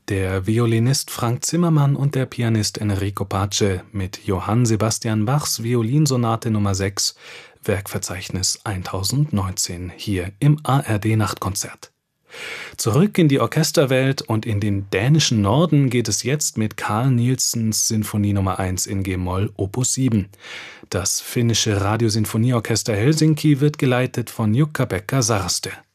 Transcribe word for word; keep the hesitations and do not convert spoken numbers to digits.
Der Violinist Frank Zimmermann und der Pianist Enrico Pace mit Johann Sebastian Bachs Violinsonate Nummer sechs, Werkverzeichnis eintausendneunzehn, hier im A R D-Nachtkonzert. Zurück in die Orchesterwelt und in den dänischen Norden geht es jetzt mit Carl Nielsens Sinfonie Nummer eins in G-Moll Opus sieben. Das finnische Radiosinfonieorchester Helsinki wird geleitet von Jukka-Pekka Sarste.